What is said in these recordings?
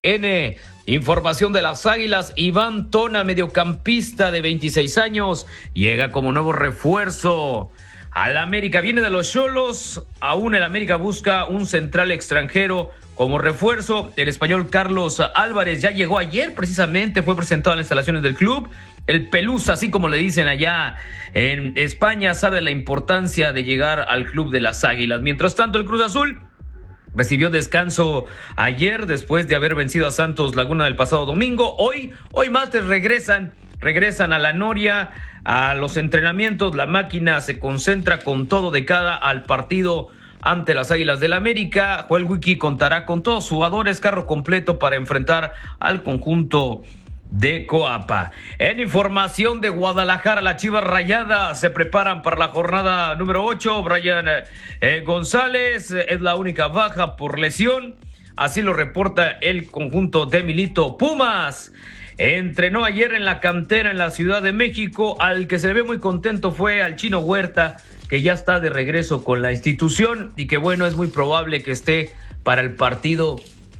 N. Información de las Águilas, Iván Tona, mediocampista de 26 años, llega como nuevo refuerzo al América. Viene de los Xolos, aún el América busca un central extranjero como refuerzo. El español Carlos Álvarez ya llegó ayer, precisamente fue presentado en las instalaciones del club. El Pelusa, así como le dicen allá en España, sabe la importancia de llegar al club de las Águilas. Mientras tanto, el Cruz Azul recibió descanso ayer después de haber vencido a Santos Laguna el pasado domingo. Hoy martes regresan a la Noria, a los entrenamientos. La máquina se concentra con todo de cara al partido ante las Águilas del América. Joel Wiki contará con todos sus jugadores, carro completo para enfrentar al conjunto de Coapa. En información de Guadalajara, las Chivas Rayadas se preparan para la jornada número 8. Brian González es la única baja por lesión, así lo reporta el conjunto de Milito. Pumas entrenó ayer en la cantera en la Ciudad de México. Al que se le ve muy contento fue al Chino Huerta, que ya está de regreso con la institución y que bueno, es muy probable que esté para el partido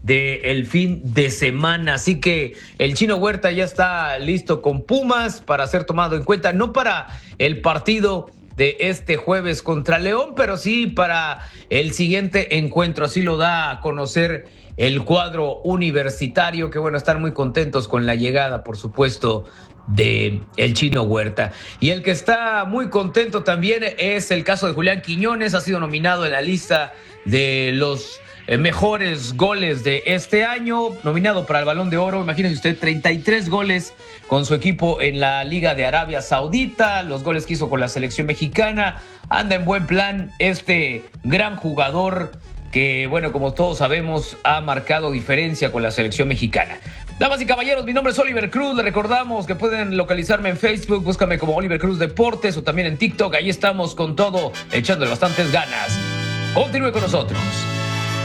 del fin de semana. Así que el Chino Huerta ya está listo con Pumas para ser tomado en cuenta, no para el partido de este jueves contra León, pero sí para el siguiente encuentro. Así lo da a conocer el cuadro universitario, que bueno, están muy contentos con la llegada, por supuesto, de el Chino Huerta. Y el que está muy contento también es el caso de Julián Quiñones. Ha sido nominado en la lista de los mejores goles de este año, nominado para el Balón de Oro. Imagínese usted, 33 goles con su equipo en la Liga de Arabia Saudita, los goles que hizo con la selección mexicana. Anda en buen plan este gran jugador que, bueno, como todos sabemos, ha marcado diferencia con la selección mexicana. Damas y caballeros, mi nombre es Oliver Cruz. Les recordamos que pueden localizarme en Facebook, búscame como Oliver Cruz Deportes, o también en TikTok. Ahí estamos con todo, echándole bastantes ganas. Continúe con nosotros.